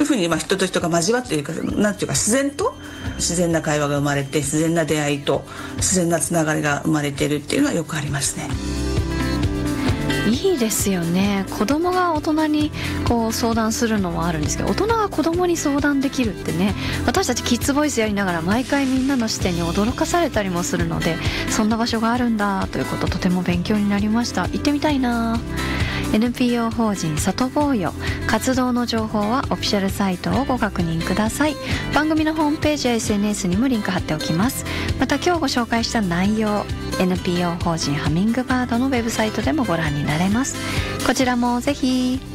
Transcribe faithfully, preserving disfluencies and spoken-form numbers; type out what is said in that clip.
いうふうにまあ人と人が交わっているか、なんていうか自然と自然な会話が生まれて、自然な出会いと自然なつながりが生まれているっていうのはよくありますね。 いいですよね。子供が大人にこう相談するのもあるんですけど、大人が子供に相談できるってね、私たちキッズボイスやりながら毎回みんなの視点に驚かされたりもするので、そんな場所があるんだということ、とても勉強になりました。行ってみたいな。 エヌピーオー 法人里坊よ活動の情報はオフィシャルサイトをご確認ください。番組のホームページや エスエヌエス にもリンク貼っておきます。また今日ご紹介した内容、 エヌピーオー 法人ハミングバードのウェブサイトでもご覧になれます。こちらもぜひ。